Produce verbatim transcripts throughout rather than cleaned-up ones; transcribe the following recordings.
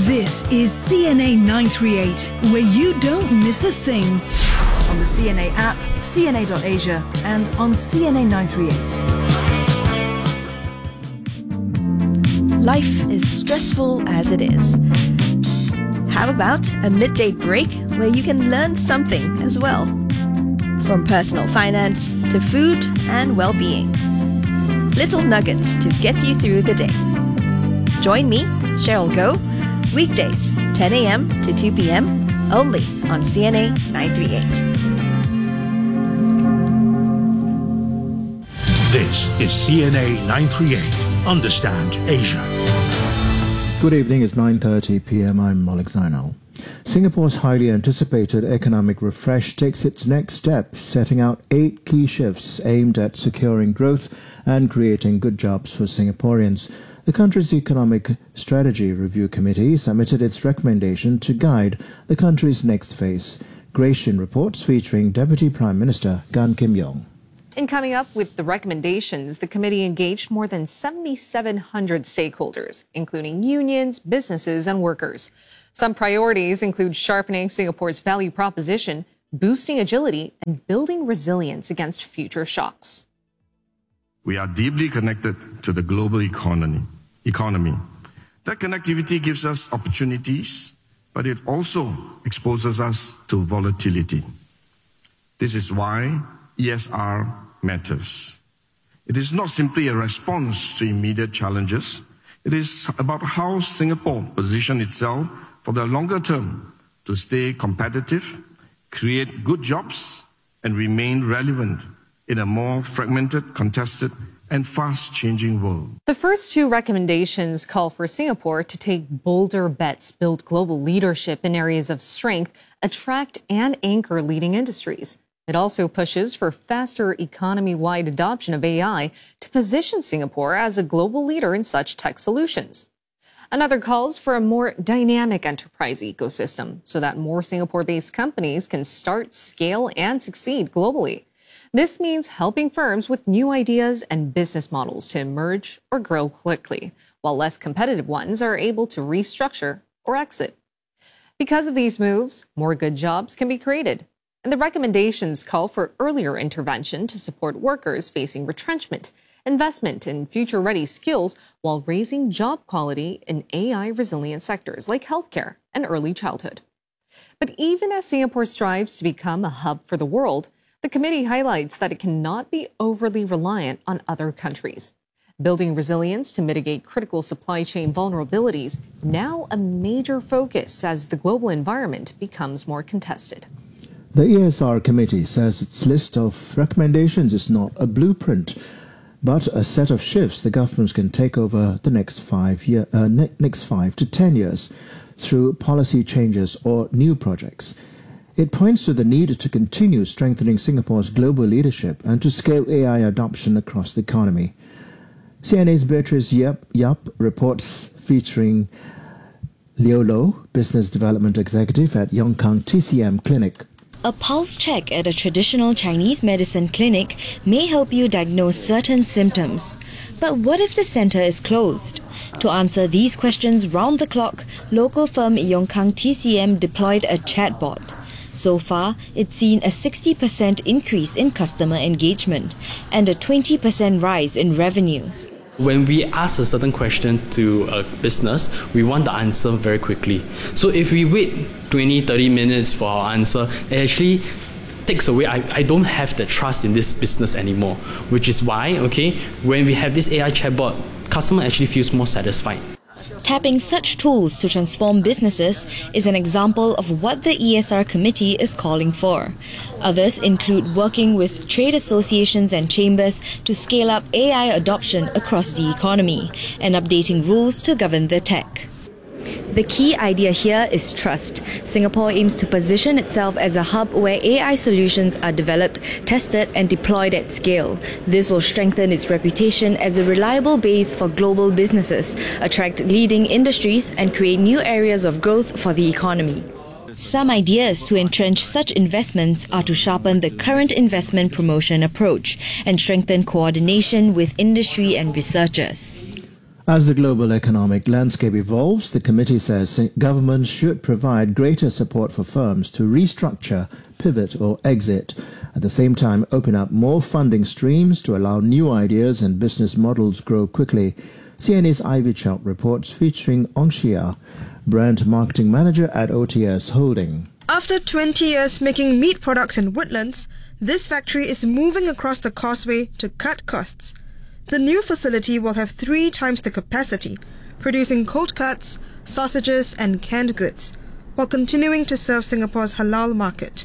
This is C N A nine thirty-eight, where you don't miss a thing. On the C N A app, C N A dot Asia, and on C N A nine thirty-eight. Life is stressful as it is. How about a midday break where you can learn something as well? From personal finance to food and well-being. Little nuggets to get you through the day. Join me, Cheryl Goh, weekdays, ten a.m. to two p.m, only on C N A nine thirty-eight. This is C N A nine thirty-eight. Understand Asia. Good evening, it's nine thirty p.m. I'm Malik Zainal. Singapore's highly anticipated economic refresh takes its next step, setting out eight key shifts aimed at securing growth and creating good jobs for Singaporeans. The country's Economic Strategy Review Committee submitted its recommendation to guide the country's next phase. Gratian reports featuring Deputy Prime Minister Gan Kim Yong. In coming up with the recommendations, the committee engaged more than seven thousand seven hundred stakeholders, including unions, businesses, and workers. Some priorities include sharpening Singapore's value proposition, boosting agility, and building resilience against future shocks. We are deeply connected to the global economy. economy. That connectivity gives us opportunities, but it also exposes us to volatility. This is why E S R matters. It is not simply a response to immediate challenges. It is about how Singapore positions itself for the longer term to stay competitive, create good jobs, and remain relevant in a more fragmented, contested, and fast-changing world. The first two recommendations call for Singapore to take bolder bets, build global leadership in areas of strength, attract and anchor leading industries. It also pushes for faster economy-wide adoption of A I to position Singapore as a global leader in such tech solutions. Another calls for a more dynamic enterprise ecosystem so that more Singapore-based companies can start, scale, and succeed globally. This means helping firms with new ideas and business models to emerge or grow quickly, while less competitive ones are able to restructure or exit. Because of these moves, more good jobs can be created. And the recommendations call for earlier intervention to support workers facing retrenchment, investment in future-ready skills, while raising job quality in A I-resilient sectors like healthcare and early childhood. But even as Singapore strives to become a hub for the world, the committee highlights that it cannot be overly reliant on other countries. Building resilience to mitigate critical supply chain vulnerabilities, now a major focus as the global environment becomes more contested. The E S R committee says its list of recommendations is not a blueprint, but a set of shifts the governments can take over the next five year, uh, ne- next five to ten years through policy changes or new projects. It points to the need to continue strengthening Singapore's global leadership and to scale A I adoption across the economy. C N A's Beatrice Yap, Yap reports featuring Leo Low, Business Development Executive at Yong Kang T C M Clinic. A pulse check at a traditional Chinese medicine clinic may help you diagnose certain symptoms. But what if the centre is closed? To answer these questions round the clock, local firm Yong Kang T C M deployed a chatbot. So far, it's seen a sixty percent increase in customer engagement and a twenty percent rise in revenue. When we ask a certain question to a business, we want the answer very quickly. So if we wait twenty, thirty minutes for our answer, it actually takes away, I, I don't have the trust in this business anymore. Which is why, okay, when we have this A I chatbot, customer actually feels more satisfied. Tapping such tools to transform businesses is an example of what the E S R committee is calling for. Others include working with trade associations and chambers to scale up A I adoption across the economy and updating rules to govern the tech. The key idea here is trust. Singapore aims to position itself as a hub where A I solutions are developed, tested and deployed at scale. This will strengthen its reputation as a reliable base for global businesses, attract leading industries and create new areas of growth for the economy. Some ideas to entrench such investments are to sharpen the current investment promotion approach and strengthen coordination with industry and researchers. As the global economic landscape evolves, the committee says governments should provide greater support for firms to restructure, pivot or exit. At the same time, open up more funding streams to allow new ideas and business models grow quickly. C N A's Ivy Chalk reports featuring Ong Shia, brand marketing manager at O T S Holding. After twenty years making meat products in Woodlands, this factory is moving across the causeway to cut costs. The new facility will have three times the capacity, producing cold cuts, sausages and canned goods, while continuing to serve Singapore's halal market.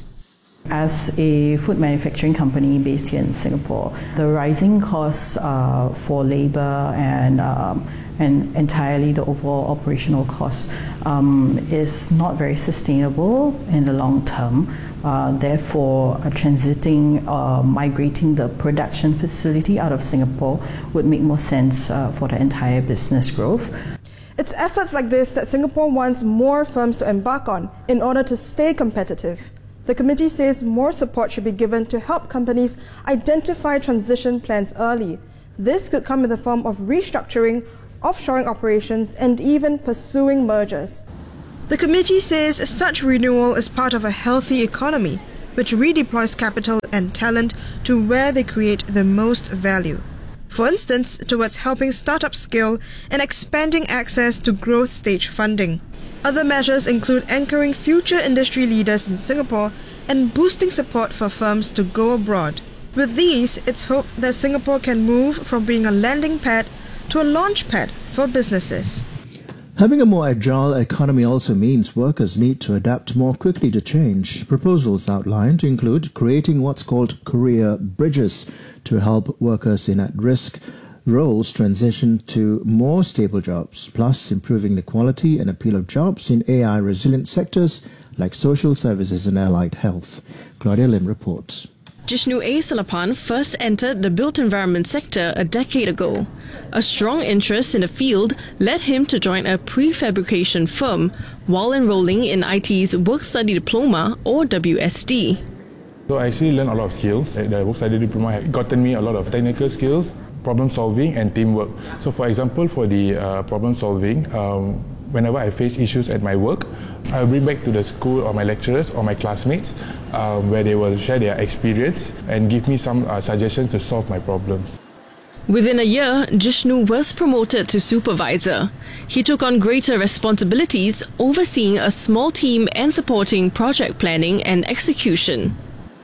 As a food manufacturing company based here in Singapore, the rising costs uh, for labour and um, and entirely the overall operational costs um, is not very sustainable in the long term. Uh, therefore, uh, transiting, uh, migrating the production facility out of Singapore would make more sense uh, for the entire business growth. It's efforts like this that Singapore wants more firms to embark on in order to stay competitive. The committee says more support should be given to help companies identify transition plans early. This could come in the form of restructuring, offshoring operations, and even pursuing mergers. The committee says such renewal is part of a healthy economy, which redeploys capital and talent to where they create the most value. For instance, towards helping startups scale and expanding access to growth stage funding. Other measures include anchoring future industry leaders in Singapore and boosting support for firms to go abroad. With these, it's hoped that Singapore can move from being a landing pad to a launch pad for businesses. Having a more agile economy also means workers need to adapt more quickly to change. Proposals outlined include creating what's called career bridges to help workers in at-risk roles transition to more stable jobs, plus improving the quality and appeal of jobs in A I-resilient sectors like social services and allied health. Claudia Lim reports. Jishnu A. Salapan first entered the built environment sector a decade ago. A strong interest in the field led him to join a prefabrication firm while enrolling in I T's Work Study Diploma or W S D. So I actually learned a lot of skills. The Work Study Diploma had gotten me a lot of technical skills, problem solving and teamwork. So for example, for the uh, problem solving, um, whenever I face issues at my work, I'll bring back to the school or my lecturers or my classmates um, where they will share their experience and give me some uh, suggestions to solve my problems. Within a year, Jishnu was promoted to supervisor. He took on greater responsibilities, overseeing a small team and supporting project planning and execution.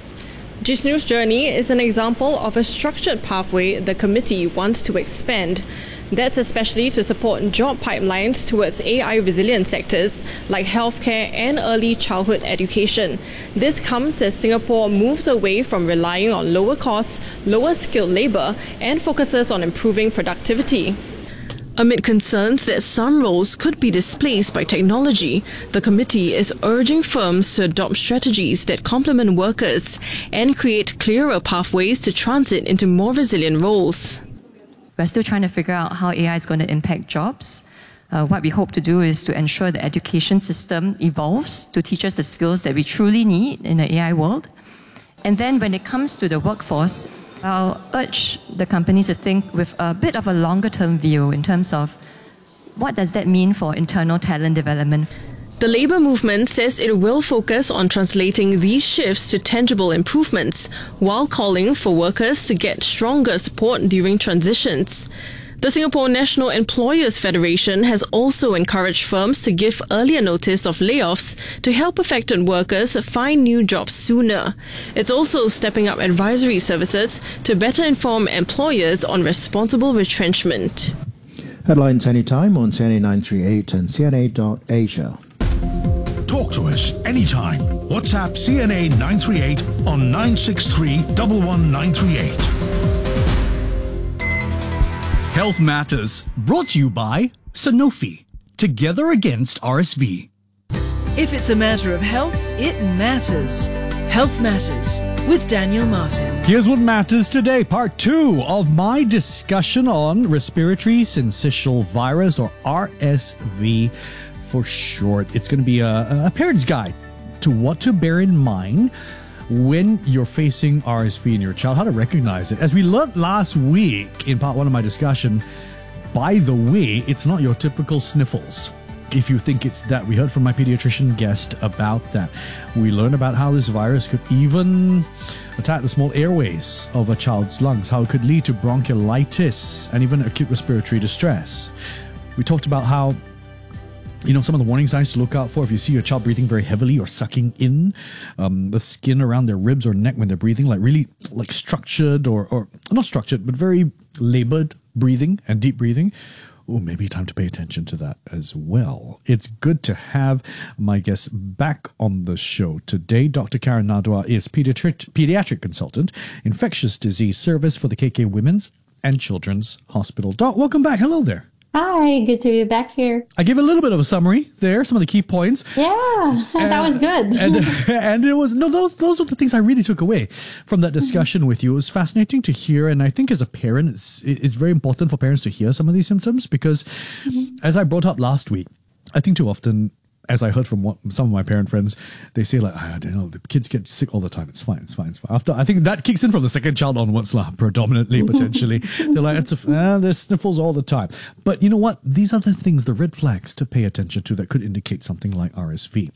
Jishnu's journey is an example of a structured pathway the committee wants to expand. That's especially to support job pipelines towards A I-resilient sectors like healthcare and early childhood education. This comes as Singapore moves away from relying on lower costs, lower skilled labour and focuses on improving productivity. Amid concerns that some roles could be displaced by technology, the committee is urging firms to adopt strategies that complement workers and create clearer pathways to transit into more resilient roles. We're still trying to figure out how A I is going to impact jobs. Uh, what we hope to do is to ensure the education system evolves to teach us the skills that we truly need in the A I world. And then when it comes to the workforce, I'll urge the companies to think with a bit of a longer-term view in terms of what does that mean for internal talent development. The labour movement says it will focus on translating these shifts to tangible improvements, while calling for workers to get stronger support during transitions. The Singapore National Employers Federation has also encouraged firms to give earlier notice of layoffs to help affected workers find new jobs sooner. It's also stepping up advisory services to better inform employers on responsible retrenchment. Headlines anytime on C N A nine three eight and C N A dot Asia. Talk to us anytime. WhatsApp C N A nine three eight on nine six three, one one nine three eight. Health Matters, brought to you by Sanofi. Together against R S V. If it's a matter of health, it matters. Health Matters with Daniel Martin. Here's what matters today, part two of my discussion on respiratory syncytial virus, or R S V for short. It's going to be a, a parent's guide to what to bear in mind when you're facing R S V in your child, how to recognize it. As we learned last week in part one of my discussion, By the way, it's not your typical sniffles. If you think it's that, we heard from my pediatrician guest about that. We learned about how this virus could even attack the small airways of a child's lungs, how it could lead to bronchiolitis and even acute respiratory distress. We talked about how, you know, some of the warning signs to look out for if you see your child breathing very heavily or sucking in um, the skin around their ribs or neck when they're breathing, like really like structured or, or not structured, but very labored breathing and deep breathing. Oh, maybe time to pay attention to that as well. It's good to have my guest back on the show today. Doctor Karen Nadwa is pediatric, pediatric consultant, infectious disease service for the K K Women's and Children's Hospital. Doc, welcome back. Hello there. Hi, good to be back here. I gave a little bit of a summary there, some of the key points. Yeah, and, that was good. and, and it was, no, those those are the things I really took away from that discussion mm-hmm. with you. It was fascinating to hear, and I think as a parent, it's, it's very important for parents to hear some of these symptoms because, mm-hmm. as I brought up last week, I think too often, as I heard from what, some of my parent friends, they say like, ah, Daniel, the kids get sick all the time. It's fine, it's fine, it's fine. After, I think that kicks in from the second child onwards, lah, predominantly, potentially. They're like, it's a, ah, there's sniffles all the time. But you know what? These are the things, the red flags to pay attention to that could indicate something like R S V.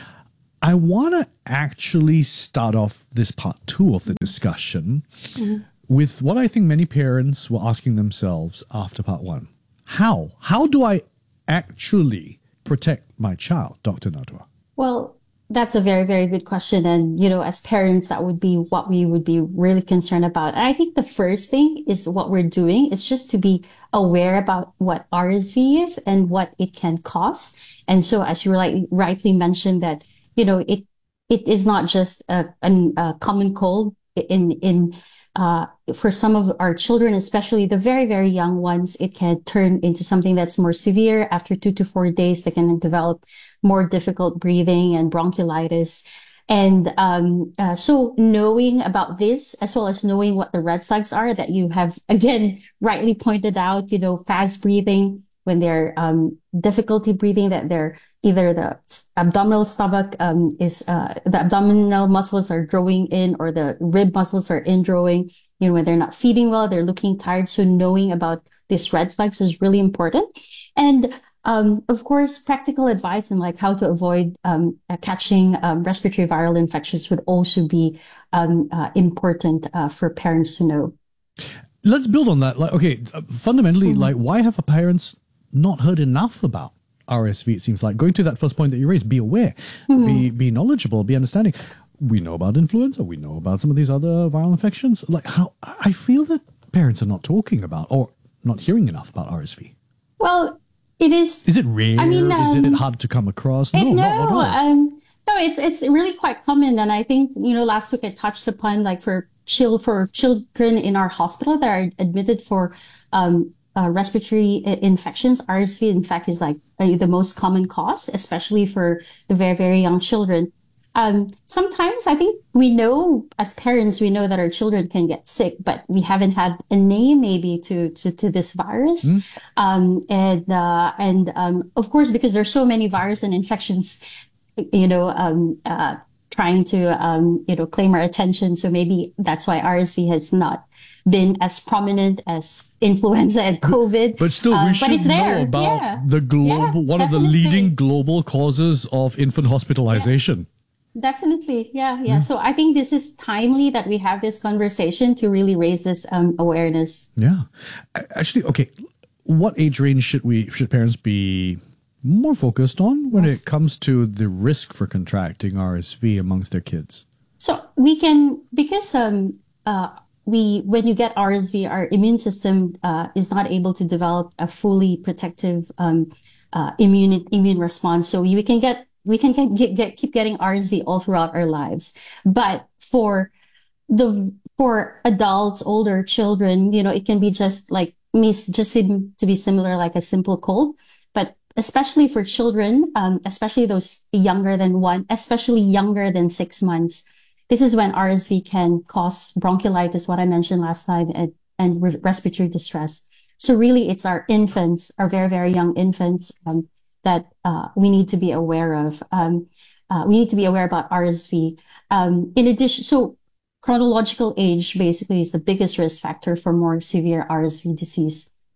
I want to actually start off this part two of the discussion mm-hmm. with what I think many parents were asking themselves after part one. How? How do I actually protect my child, Doctor Nadwa? Well, that's a very, very good question. And, you know, as parents, that would be what we would be really concerned about. And I think the first thing is what we're doing is just to be aware about what R S V is and what it can cause. And so, as you like, rightly mentioned that, you know, it it is not just a, a, a common cold in, in, Uh, for some of our children, especially the very, very young ones, it can turn into something that's more severe. After two to four days, they can develop more difficult breathing and bronchiolitis. And um, uh, so knowing about this, as well as knowing what the red flags are that you have, again, rightly pointed out, you know, fast breathing, when they're um, difficulty breathing, that they're either the abdominal stomach um, is uh, the abdominal muscles are drawing in, or the rib muscles are indrawing. You know, when they're not feeding well, they're looking tired. So knowing about these red flags is really important. And um, of course, practical advice on like how to avoid um, uh, catching um, respiratory viral infections would also be um, uh, important uh, for parents to know. Let's build on that. Like, okay, fundamentally, mm-hmm. like, why have parents not heard enough about R S V? It seems like going to that first point that you raised, be aware, mm-hmm. be be knowledgeable, be understanding. We know about influenza, we know about some of these other viral infections. Like, how I feel that parents are not talking about or not hearing enough about R S V. Well, it is. Is it rare? I mean, um, is it hard to come across? It, no, no, not at all. Um, no, it's it's really quite common, and I think you know last week I touched upon like for chill for children in our hospital that are admitted for um. Uh, respiratory infections. R S V, in fact, is like uh, the most common cause, especially for the very, very young children. Um, sometimes I think we know, as parents, we know that our children can get sick, but we haven't had a name maybe to, to, to this virus. Mm. Um, and, uh, and, um, of course, because there's so many viruses and infections, you know, um, uh, trying to, um, you know, claim our attention. So maybe that's why R S V has not been as prominent as influenza and COVID. But still, we uh, should know about yeah. the global, yeah, one definitely. of the leading global causes of infant hospitalization. Yeah. Definitely. Yeah. Yeah. Mm. So I think this is timely that we have this conversation to really raise this um, awareness. Yeah. Actually, okay. What age range should we, should parents be more focused on when yes. it comes to the risk for contracting R S V amongst their kids? So we can, because, um, uh, we, when you get R S V, our immune system, uh, is not able to develop a fully protective, um, uh, immune, immune response. So we can get, we can get, get, get, keep getting R S V all throughout our lives. But for the, for adults, older children, you know, it can be just like, just seem to be similar, like a simple cold. But especially for children, um, especially those younger than one, especially younger than six months, this is when R S V can cause bronchiolitis, what I mentioned last time, and, and re- respiratory distress. So really, it's our infants, our very, very young infants, um, that uh, we need to be aware of. Um, uh, we need to be aware about R S V. Um, in addition, so chronological age basically is the biggest risk factor for more severe R S V disease.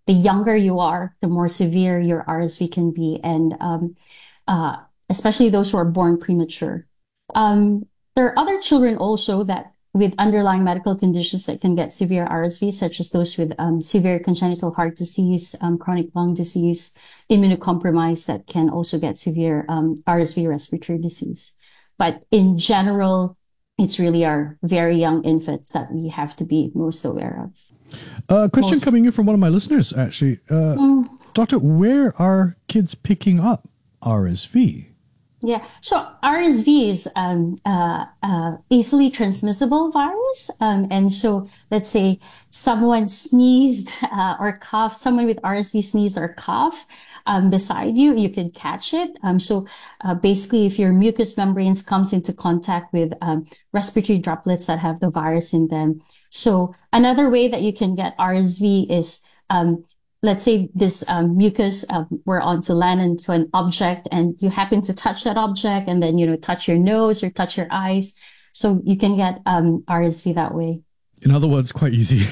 the younger you are, the more severe your R S V can be, and um, uh, especially those who are born premature. Um, there are other children also that with underlying medical conditions that can get severe R S V, such as those with um, severe congenital heart disease, um, chronic lung disease, immunocompromised that can also get severe um, R S V respiratory disease. But in general, it's really our very young infants that we have to be most aware of. A uh, question most... coming in from one of my listeners, actually. Uh, mm. Doctor, where are kids picking up R S V? Yeah, so R S V is um, uh, uh, easily transmissible virus. Um, and so let's say someone sneezed uh, or coughed, someone with R S V sneezed or cough um, beside you, you could catch it. Um, so uh, basically, if your mucous membranes comes into contact with um, respiratory droplets that have the virus in them. So another way that you can get R S V is um, let's say this um, mucus um, were on to land into an object and you happen to touch that object and then, you know, touch your nose or touch your eyes. So you can get um, R S V that way. In other words, quite easy.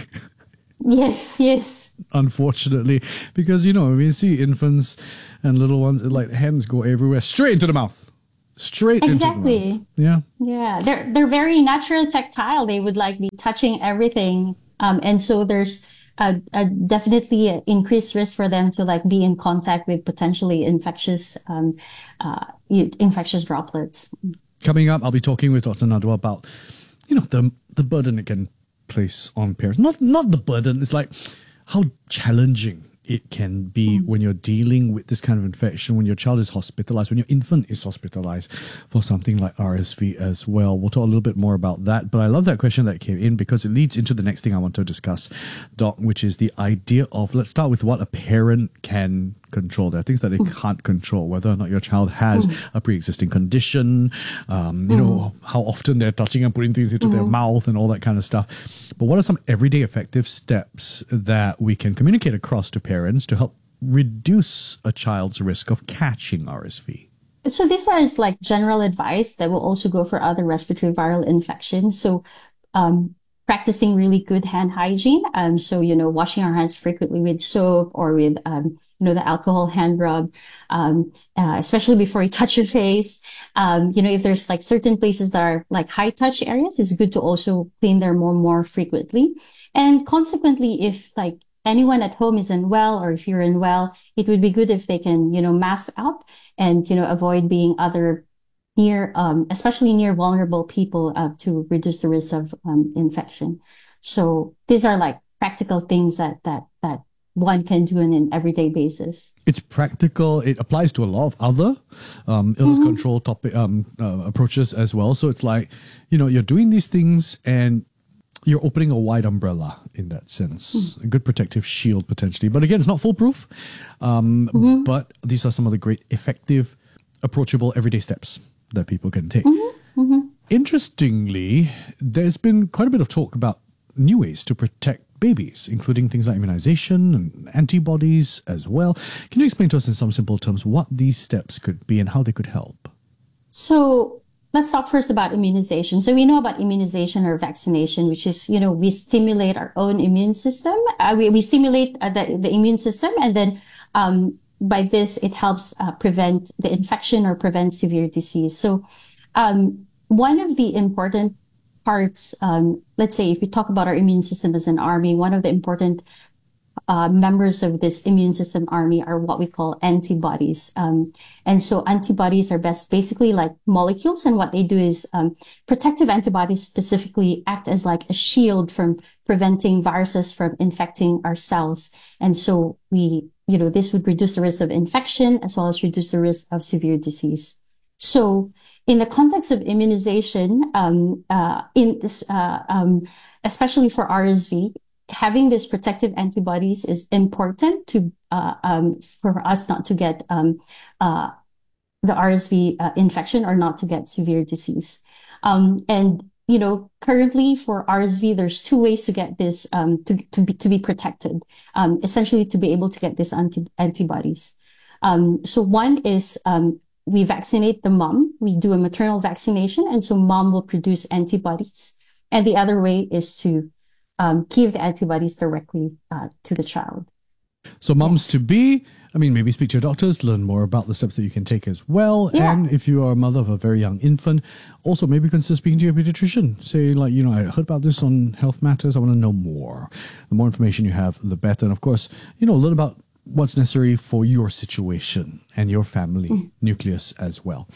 Yes, yes. Unfortunately, because, you know, we see infants and little ones, like hands go everywhere, straight into the mouth. Straight exactly. into the mouth. Yeah. Yeah. They're, they're very natural tactile. They would like be touching everything. Um, and so there's Uh, uh, definitely an increased risk for them to like be in contact with potentially infectious, um, uh, infectious droplets. Coming up, I'll be talking with Doctor Nadwa about, you know, the the burden it can place on parents. Not not the burden. It's like how challenging it can be mm. when you're dealing with this kind of infection, when your child is hospitalized, when your infant is hospitalized for something like R S V as well. We'll talk a little bit more about that. But I love that question that came in because it leads into the next thing I want to discuss, Doc, which is the idea of, let's start with what a parent can control. There are things that they mm. can't control, whether or not your child has mm. a pre-existing condition, um, you mm. know, how often they're touching and putting things into mm. their mouth and all that kind of stuff. But what are some everyday effective steps that we can communicate across to parents to help reduce a child's risk of catching R S V? So these are like general advice that will also go for other respiratory viral infections. So um, practicing really good hand hygiene. Um, so, you know, washing our hands frequently with soap or with um, you know, the alcohol hand rub, um, uh, especially before you touch your face. Um, you know, if there's like certain places that are like high touch areas, it's good to also clean them more, more frequently. And consequently, if like anyone at home is unwell or if you're unwell, it would be good if they can, you know, mask up and, you know, avoid being other near, um, especially near vulnerable people, uh, to reduce the risk of, um, infection. So these are like practical things that, that, that, one can do on an everyday basis. It's practical. It applies to a lot of other um, illness mm-hmm. control topic um, uh, approaches as well. So it's like, you know, you're doing these things and you're opening a wide umbrella in that sense. Mm-hmm. A good protective shield potentially. But again, it's not foolproof. Um, mm-hmm. But these are some of the great effective, approachable everyday steps that people can take. Mm-hmm. Mm-hmm. Interestingly, there's been quite a bit of talk about new ways to protect babies, including things like immunization and antibodies as well. Can you explain to us in some simple terms what these steps could be and how they could help? So let's talk first about immunization. So we know about immunization or vaccination, which is, you know, we stimulate our own immune system. Uh, we, we stimulate uh, the, the immune system, and then um, by this, it helps uh, prevent the infection or prevent severe disease. So um, one of the important parts, um, let's say if we talk about our immune system as an army, one of the important uh, members of this immune system army are what we call antibodies. Um, and so antibodies are best basically like molecules, and what they do is um, protective antibodies specifically act as like a shield from preventing viruses from infecting our cells. And so we, you know, this would reduce the risk of infection as well as reduce the risk of severe disease. So in the context of immunization, um, uh, in this, uh, um, especially for R S V, having these protective antibodies is important to, uh, um, for us not to get, um, uh, the R S V uh, infection or not to get severe disease. Um, and, you know, currently for R S V, there's two ways to get this, um, to, to be, to be protected, um, essentially to be able to get these anti- antibodies. Um, so one is, um, we vaccinate the mom. We do a maternal vaccination, and so mom will produce antibodies. And the other way is to um, give the antibodies directly uh, to the child. So mums to be, I mean, maybe speak to your doctors, learn more about the steps that you can take as well. Yeah. And if you are a mother of a very young infant, also maybe consider speaking to your pediatrician. Say, like, you know, I heard about this on Health Matters. I want to know more. The more information you have, the better. And of course, you know, learn about what's necessary for your situation and your family mm. nucleus as well.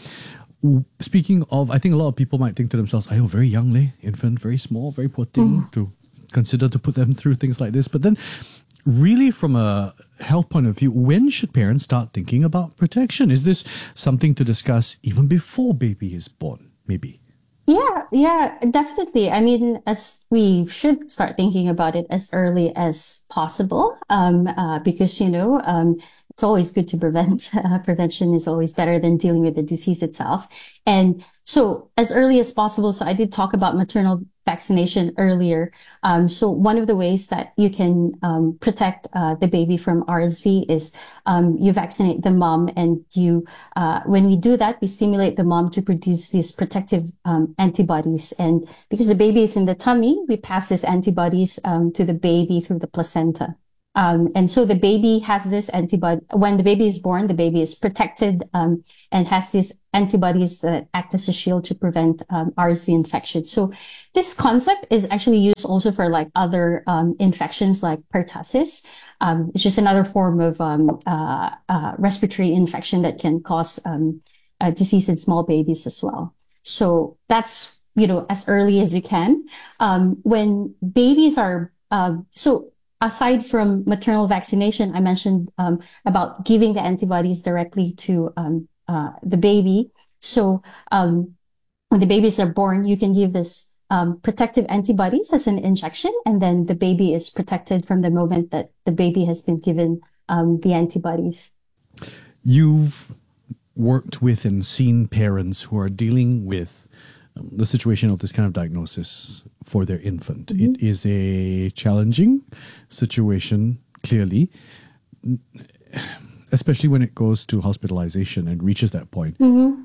Speaking of, I think a lot of people might think to themselves, I am very young, leh, infant, very small, very poor thing mm. to consider to put them through things like this. But then really from a health point of view, when should parents start thinking about protection? Is this something to discuss even before baby is born, maybe? Yeah, yeah, definitely. I mean, as we should start thinking about it as early as possible, um, uh, because, you know, um, it's always good to prevent. Uh, prevention is always better than dealing with the disease itself. And so as early as possible, so I did talk about maternal vaccination earlier. Um, so one of the ways that you can um, protect uh, the baby from R S V is um, you vaccinate the mom, and you, uh, when we do that, we stimulate the mom to produce these protective um, antibodies. And because the baby is in the tummy, we pass these antibodies um, to the baby through the placenta. Um, and so the baby has this antibody. When the baby is born, the baby is protected um, and has these antibodies that act as a shield to prevent um, R S V infection. So this concept is actually used also for like other um, infections like pertussis. Um, it's just another form of um, uh, uh, respiratory infection that can cause um, a disease in small babies as well. So that's, you know, as early as you can. Um, when babies are, uh, so aside from maternal vaccination, I mentioned um, about giving the antibodies directly to um, uh, the baby. So um, when the babies are born, you can give this um, protective antibodies as an injection, and then the baby is protected from the moment that the baby has been given um, the antibodies. You've worked with and seen parents who are dealing with the situation of this kind of diagnosis for their infant. Mm-hmm. It is a challenging situation, clearly, especially when it goes to hospitalization and reaches that point.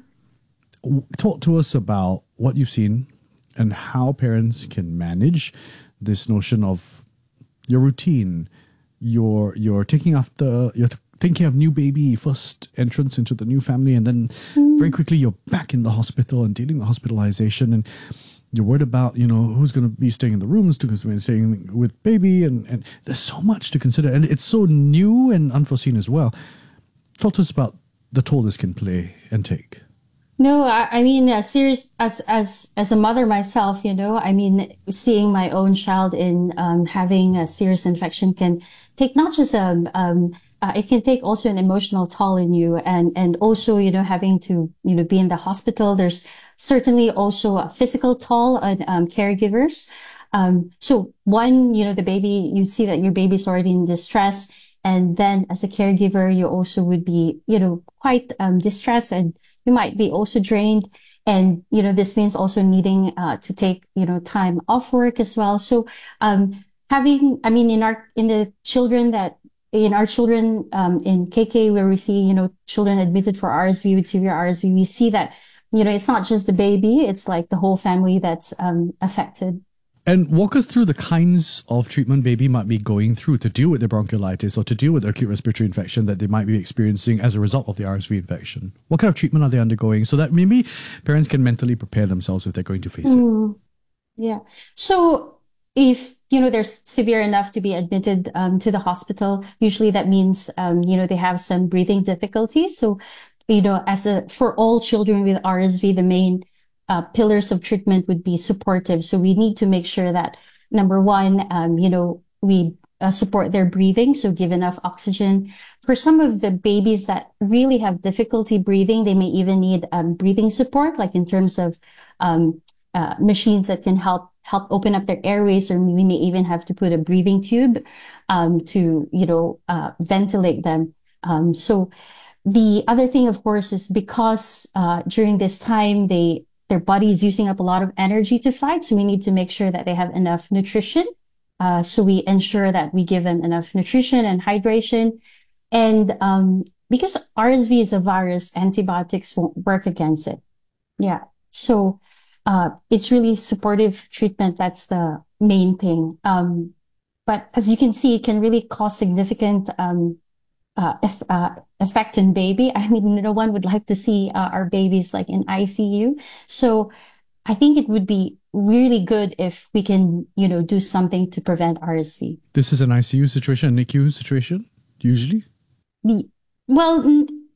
Mm-hmm. Talk to us about what you've seen and how parents can manage this notion of your routine, your your taking after, you're thinking of new baby, first entrance into the new family, and then mm. very quickly you're back in the hospital and dealing with hospitalization, and you're worried about, you know, who's going to be staying in the rooms because we're staying with baby, and, and there's so much to consider, and it's so new and unforeseen as well. Talk to us about the toll this can play and take. No, I, I mean, uh, serious, as, as, as a mother myself, you know, I mean, seeing my own child in, um, having a serious infection can take not just, um, um, uh, it can take also an emotional toll in you, and, and also, you know, having to, you know, be in the hospital. There's certainly also a physical toll on, um, caregivers. Um, so one, you know, the baby, you see that your baby's already in distress. And then as a caregiver, you also would be, you know, quite, um, distressed, and you might be also drained. And, you know, this means also needing, uh, to take, you know, time off work as well. So, um, having, I mean, in our, in the children that, in our children, um, in K K, where we see, you know, children admitted for R S V with severe R S V, we see that, you know, it's not just the baby, it's like the whole family that's, um, affected. And walk us through the kinds of treatment baby might be going through to deal with the bronchiolitis or to deal with the acute respiratory infection that they might be experiencing as a result of the R S V infection. What kind of treatment are they undergoing so that maybe parents can mentally prepare themselves if they're going to face mm. it? Yeah. So if, you know, they're severe enough to be admitted um, to the hospital, usually that means, um, you know, they have some breathing difficulties. So, you know, as a, for all children with R S V, the main Uh, pillars of treatment would be supportive. So we need to make sure that, number one, um, you know, we uh, support their breathing, so give enough oxygen. For some of the babies that really have difficulty breathing, they may even need um, breathing support, like in terms of um, uh, machines that can help help open up their airways, or we may even have to put a breathing tube um, to, you know, uh, ventilate them. Um, so the other thing, of course, is because uh, during this time, they their body is using up a lot of energy to fight. So we need to make sure that they have enough nutrition. Uh, so we ensure that we give them enough nutrition and hydration. And um, because R S V is a virus, antibiotics won't work against it. Yeah. So uh, it's really supportive treatment. That's the main thing. Um, but as you can see, it can really cause significant um, uh, if, uh, effect in baby. I mean, no one would like to see uh, our babies like in I C U. So I think it would be really good if we can, you know, do something to prevent R S V. This is an I C U situation, N I C U situation, usually? Well,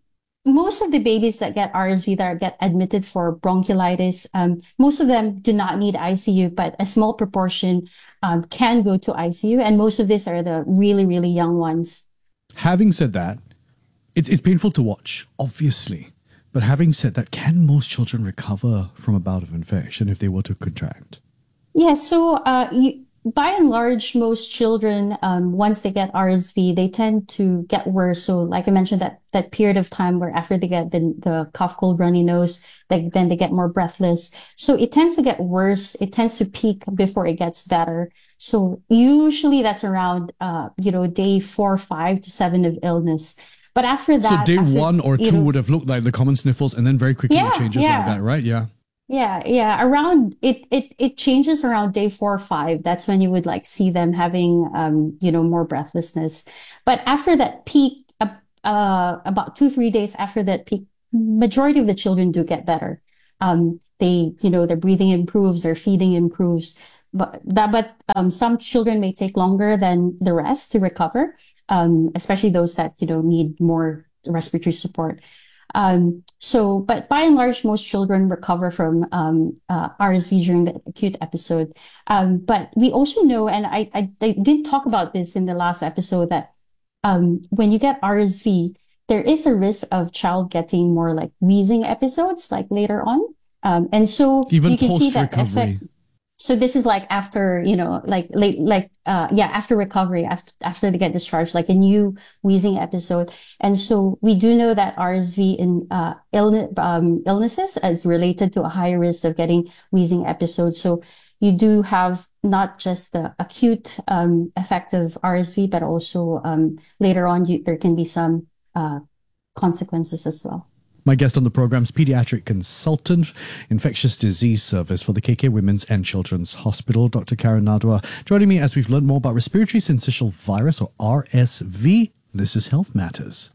most of the babies that get R S V that get admitted for bronchiolitis, um, most of them do not need I C U, but a small proportion um, can go to I C U. And most of these are the really, really young ones. Having said that, it, it's painful to watch, obviously. But having said that, can most children recover from a bout of infection if they were to contract? Yeah, so uh, you, by and large, most children, um, once they get R S V, they tend to get worse. So like I mentioned, that, that period of time where after they get the, the cough, cold, runny nose, like, then they get more breathless. So it tends to get worse. It tends to peak before it gets better. So usually that's around, uh, you know, day four, five to seven of illness. But after that... So day after, one or two know, would have looked like the common sniffles, and then very quickly yeah, it changes yeah. like that, right? Yeah. Yeah, yeah. Around it, it, it changes around day four or five. That's when you would like see them having, um, you know, more breathlessness. But after that peak, uh, uh, about two, three days after that peak, majority of the children do get better. Um, they, you know, their breathing improves, their feeding improves. But that, but um, some children may take longer than the rest to recover, um, especially those that, you know, need more respiratory support. Um, so, but by and large, most children recover from, um, uh, R S V during the acute episode. Um, but we also know, and I, I, I did talk about this in the last episode, that, um, when you get R S V, there is a risk of child getting more like wheezing episodes, like later on. Um, and so even you can see that post-recovery. effect. So this is like after, you know, like late, like, uh, yeah, after recovery, after, after they get discharged, like a new wheezing episode. And so we do know that R S V in, uh, illness, um, illnesses is related to a higher risk of getting wheezing episodes. So you do have not just the acute, um, effect of R S V, but also, um, later on, you, there can be some, uh, consequences as well. My guest on the program is pediatric consultant, infectious disease service for the K K Women's and Children's Hospital, Doctor Karen Nadwa, joining me as we've learned more about respiratory syncytial virus, or R S V. This is Health Matters.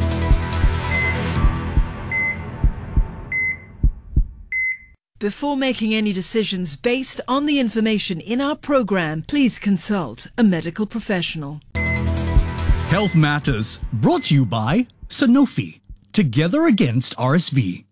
Before making any decisions based on the information in our program, please consult a medical professional. Health Matters, brought to you by Sanofi. Together against R S V.